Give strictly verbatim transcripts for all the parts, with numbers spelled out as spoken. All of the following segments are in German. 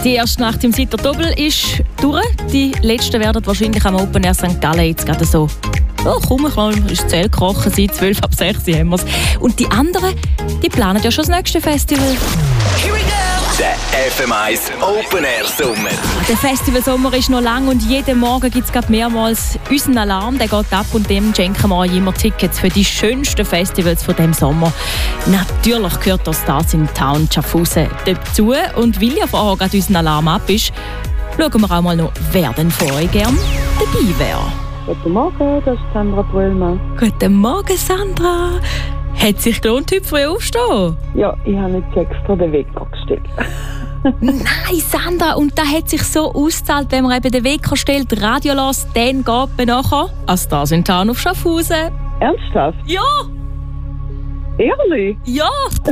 Die erste Nacht im Sitter Doppel ist durch. Die letzten werden wahrscheinlich am Open Air Sankt Gallen jetzt gerade so. Oh, komm, ich ist Zell gekrochen, seit zwölf ab sechs haben wir es. Und die anderen, die planen ja schon das nächste Festival. Here we go! Der F M eins Open Air Sommer. Der Festivalsommer ist noch lang und jeden Morgen gibt es mehrmals unseren Alarm. Der geht ab und dem schenken wir euch immer Tickets für die schönsten Festivals von diesem Sommer. Natürlich gehört das Stars in Town Schaffhausen dazu. Und weil ja vorher gerade unseren Alarm ab ist, schauen wir auch mal noch, wer denn von euch gerne dabei wäre. Guten Morgen, das ist Sandra Brühlmann. Guten Morgen, Sandra. Hat sich gelohnt, heute früh aufzustehen? Ja, ich habe jetzt extra den Wecker gestellt. Nein, Sandra, und das hat sich so ausgezahlt, wenn man eben den Wecker stellt, Radio lässt, dann geht man nachher an Stars in Town auf Schaffhausen. Ernsthaft? Ja! Ehrlich? Ja!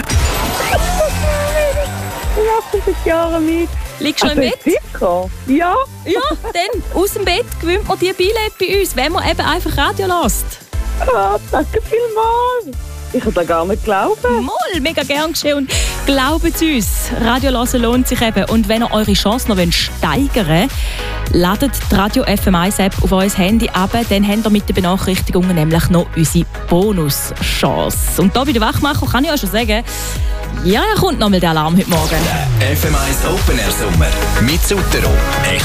Ich mache seit Jahren mit. Liegst du noch im Bett? Wecker? Ja. Ja, dann aus dem Bett gewinnt man die Billette bei uns, wenn man eben einfach Radio lässt. Ah, danke vielmals. Ich kann das gar nicht glauben. Moll, mega gern geschehen. Und glaubt uns, Radio hören lohnt sich eben. Und wenn ihr eure Chance noch steigern wollt, ladet die Radio F M eins App auf euer Handy ab. Dann habt ihr mit den Benachrichtigungen nämlich noch unsere Bonuschance. Und hier bei den Wachmacher kann ich euch schon sagen, ja, kommt noch mal der Alarm heute Morgen. Der F M eins Open Air Sommer mit Sutero.